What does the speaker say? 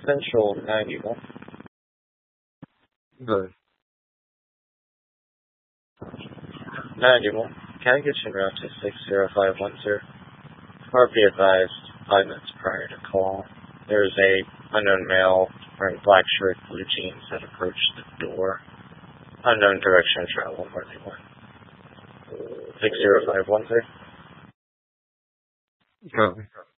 Central 91. Good. 91. Can I get you route to 60510? Or be advised 5 minutes prior to call. There's a unknown male wearing black shirt, blue jeans that approached the door. Unknown direction of travel where they went. 60510. Copy.